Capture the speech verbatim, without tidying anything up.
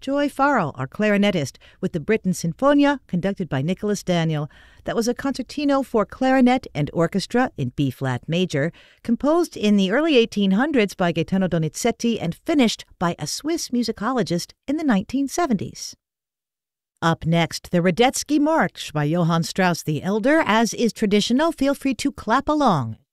Joy Farrell, our clarinetist, with the Britten Sinfonia, conducted by Nicholas Daniel. That was a concertino for clarinet and orchestra in B-flat major, composed in the early eighteen hundreds by Gaetano Donizetti and finished by a Swiss musicologist in the nineteen seventies. Up next, the Radetzky March by Johann Strauss the Elder. As is traditional, feel free to clap along